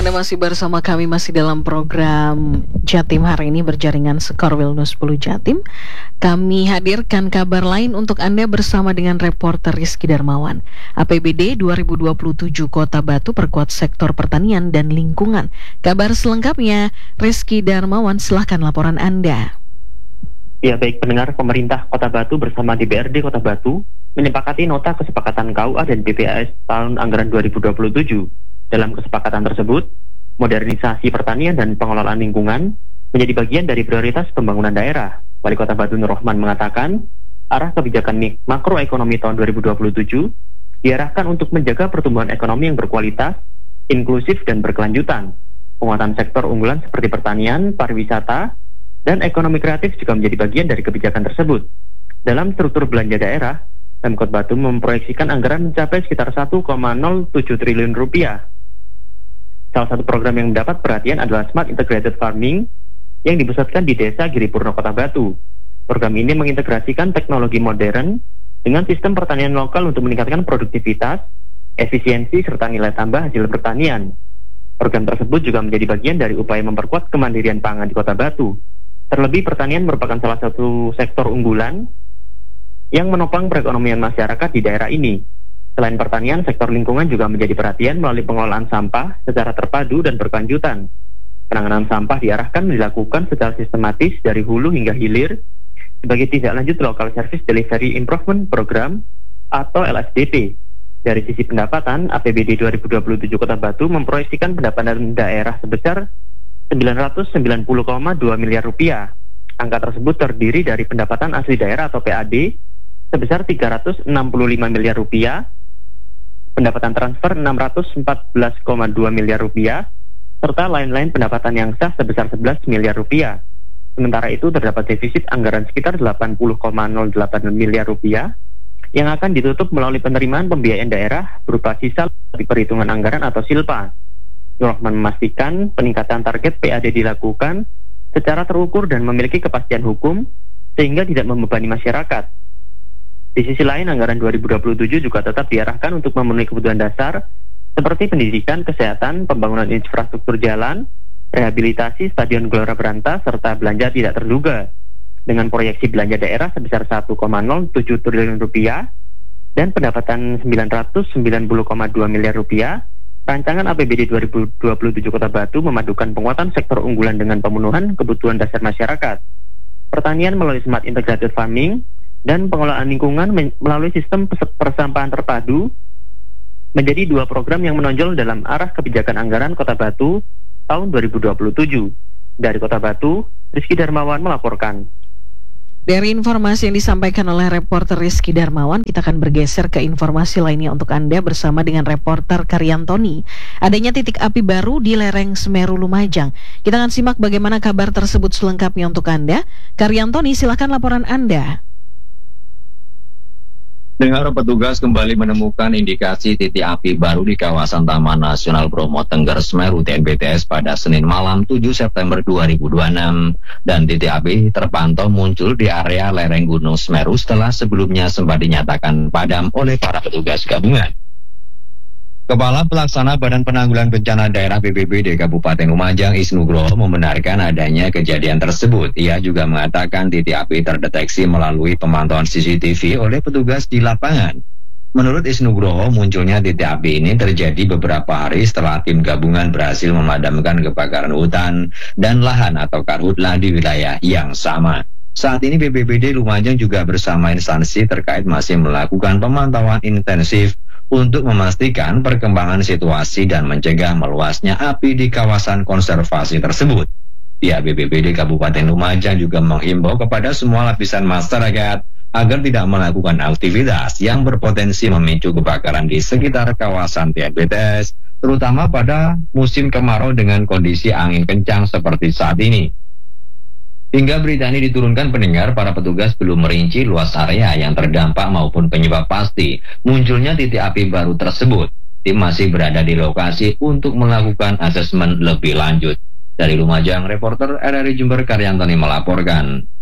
Anda masih bersama kami, masih dalam program Jatim hari ini berjaringan Skor Wilnus 10 Jatim. Kami hadirkan kabar lain untuk Anda bersama dengan reporter Rizky Darmawan. APBD 2027 Kota Batu perkuat sektor pertanian dan lingkungan. Kabar selengkapnya, Rizky Darmawan, silahkan laporan Anda. Ya, baik pendengar, pemerintah Kota Batu bersama DPRD Kota Batu menyepakati nota kesepakatan KUA dan BPAS tahun anggaran 2027. Dalam kesepakatan tersebut, modernisasi pertanian dan pengelolaan lingkungan menjadi bagian dari prioritas pembangunan daerah. Wali Kota Batu Nur Rahman mengatakan, arah kebijakan makroekonomi tahun 2027 diarahkan untuk menjaga pertumbuhan ekonomi yang berkualitas, inklusif dan berkelanjutan. Penguatan sektor unggulan seperti pertanian, pariwisata, dan ekonomi kreatif juga menjadi bagian dari kebijakan tersebut. Dalam struktur belanja daerah, Pemkot Batu memproyeksikan anggaran mencapai sekitar 1,07 triliun rupiah. Salah satu program yang mendapat perhatian adalah Smart Integrated Farming yang dipusatkan di Desa Giripurno Kota Batu. Program ini mengintegrasikan teknologi modern dengan sistem pertanian lokal untuk meningkatkan produktivitas, efisiensi, serta nilai tambah hasil pertanian. Program tersebut juga menjadi bagian dari upaya memperkuat kemandirian pangan di Kota Batu. Terlebih pertanian merupakan salah satu sektor unggulan yang menopang perekonomian masyarakat di daerah ini. Selain pertanian, sektor lingkungan juga menjadi perhatian melalui pengelolaan sampah secara terpadu dan berkelanjutan. Penanganan sampah diarahkan dilakukan secara sistematis dari hulu hingga hilir sebagai tindak lanjut Local Service Delivery Improvement Program atau LSDP. Dari sisi pendapatan, APBD 2027 Kota Batu memproyeksikan pendapatan daerah sebesar 990,2 miliar rupiah. Angka tersebut terdiri dari pendapatan asli daerah atau PAD sebesar 365 miliar rupiah, pendapatan transfer 614,2 miliar rupiah, serta lain-lain pendapatan yang sah sebesar 11 miliar rupiah. Sementara itu terdapat defisit anggaran sekitar 80,08 miliar rupiah yang akan ditutup melalui penerimaan pembiayaan daerah berupa sisa di perhitungan anggaran atau SILPA. Nur Rahman memastikan peningkatan target PAD dilakukan secara terukur dan memiliki kepastian hukum sehingga tidak membebani masyarakat. Di sisi lain, anggaran 2027 juga tetap diarahkan untuk memenuhi kebutuhan dasar seperti pendidikan, kesehatan, pembangunan infrastruktur jalan, rehabilitasi Stadion Gelora Berantas, serta belanja tidak terduga. Dengan proyeksi belanja daerah sebesar 1,07 triliun rupiah dan pendapatan 990,2 miliar rupiah, rancangan APBD 2027 Kota Batu memadukan penguatan sektor unggulan dengan pemenuhan kebutuhan dasar masyarakat. Pertanian melalui Smart Integrated Farming dan pengelolaan lingkungan melalui sistem persampahan terpadu menjadi dua program yang menonjol dalam arah kebijakan anggaran Kota Batu tahun 2027. Dari Kota Batu, Rizky Darmawan melaporkan. Dari informasi yang disampaikan oleh reporter Rizky Darmawan, kita akan bergeser ke informasi lainnya untuk Anda bersama dengan reporter Karyantoni. Adanya titik api baru di lereng Semeru Lumajang. Kita akan simak bagaimana kabar tersebut selengkapnya untuk Anda. Karyantoni, silakan laporan Anda. Dengar petugas kembali menemukan indikasi titik api baru di kawasan Taman Nasional Bromo Tengger Semeru TNBTS pada Senin malam 7 September 2026. Dan titik api terpantau muncul di area lereng Gunung Semeru setelah sebelumnya sempat dinyatakan padam oleh para petugas gabungan. Kepala Pelaksana Badan Penanggulangan Bencana Daerah BPBD Kabupaten Lumajang Isnugroho membenarkan adanya kejadian tersebut. Ia juga mengatakan titik api terdeteksi melalui pemantauan CCTV oleh petugas di lapangan. Menurut Isnugroho, munculnya titik api ini terjadi beberapa hari setelah tim gabungan berhasil memadamkan kebakaran hutan dan lahan atau karhutla di wilayah yang sama. Saat ini BPBD Lumajang juga bersama instansi terkait masih melakukan pemantauan intensif untuk memastikan perkembangan situasi dan mencegah meluasnya api di kawasan konservasi tersebut. Pihak BPBD Kabupaten Lumajang juga menghimbau kepada semua lapisan masyarakat agar tidak melakukan aktivitas yang berpotensi memicu kebakaran di sekitar kawasan TNBTS, terutama pada musim kemarau dengan kondisi angin kencang seperti saat ini. Hingga berita ini diturunkan pendengar, para petugas belum merinci luas area yang terdampak maupun penyebab pasti munculnya titik api baru tersebut. Tim masih berada di lokasi untuk melakukan asesmen lebih lanjut. Dari Lumajang, reporter RRI Jember Karyantoni melaporkan.